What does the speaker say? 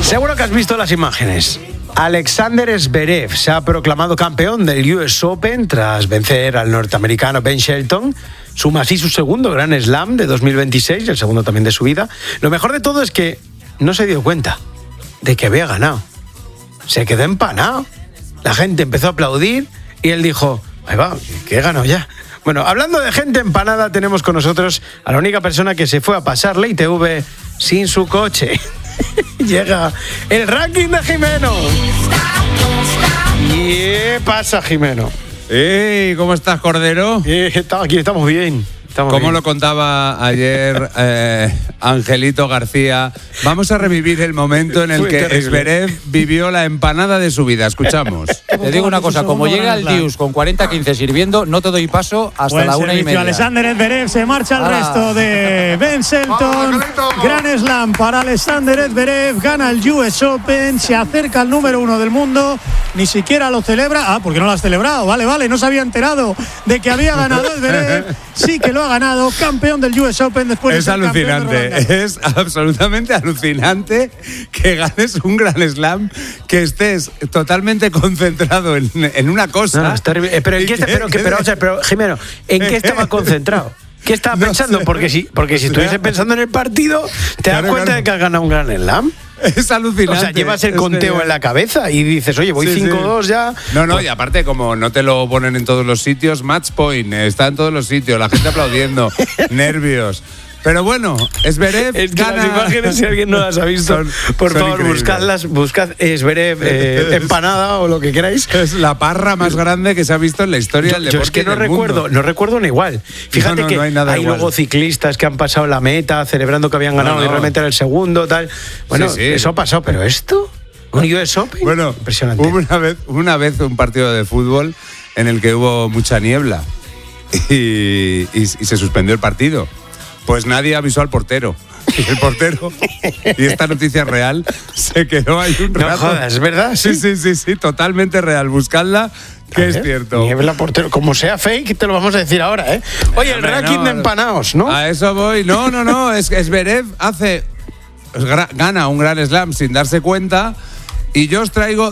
Seguro que has visto las imágenes. Alexander Zverev se ha proclamado campeón del US Open tras vencer al norteamericano Ben Shelton. Suma así su segundo Grand Slam de 2026, el segundo también de su vida. Lo mejor de todo es que no se dio cuenta de que había ganado. Se quedó empanado. La gente empezó a aplaudir y él dijo, ahí va, que he ganado ya. Bueno, hablando de gente empanada, tenemos con nosotros a la única persona que se fue a pasar la ITV sin su coche. Llega el ranking de Jimeno. ¿Qué pasa, Jimeno? ¿Cómo estás, Cordero? Aquí estamos bien. Como lo contaba ayer Angelito García, vamos a revivir el momento en el que Zverev vivió la empanada de su vida. Escuchamos. Te digo una cosa, como llega el Dius con 40-15 sirviendo, no te doy paso hasta la 1:30. Alexander Zverev, se marcha al resto de Ben Shelton. Grand Slam para Alexander Zverev, gana el US Open, se acerca al número 1 del mundo, ni siquiera lo celebra. Porque no lo has celebrado, vale, no se había enterado de que había ganado Zverev. Sí que lo ha ganado, campeón del US Open después de ser alucinante, es absolutamente alucinante que ganes un Grand Slam, que estés totalmente concentrado en una cosa. No, está terrible. Pero Jimeno, ¿en qué estaba concentrado? ¿Qué estaba pensando? Porque si estuviese pensando en el partido, te das cuenta de que has ganado un Grand Slam. Es alucinante. O sea, llevas el conteo en la cabeza y dices, oye, voy 5-2 ya. No, y aparte, como no te lo ponen en todos los sitios, match point, está en todos los sitios, la gente aplaudiendo, nervios. Pero bueno, Zverev gana. Las imágenes, si alguien no las ha visto, por favor, buscadlas. Buscad Zverev empanada o lo que queráis. Es la parra más grande que se ha visto en la historia del deporte. Yo es que no recuerdo una igual. Fíjate que hay luego ciclistas que han pasado la meta celebrando que habían ganado y realmente era el segundo, tal. Bueno, eso ha pasado, pero esto, un US Open, bueno, impresionante. Hubo una vez un partido de fútbol en el que hubo mucha niebla y se suspendió el partido. Pues nadie avisó al portero. Y el portero, y esta noticia es real, se quedó ahí un rato. No jodas, ¿es verdad? Sí, totalmente real. Buscadla, que es cierto. Niebla portero. Como sea fake, te lo vamos a decir ahora, ¿eh? Oye, el ranking de empanados, ¿no? A eso voy. No. Es que Zverev gana un Grand Slam sin darse cuenta. Y yo os traigo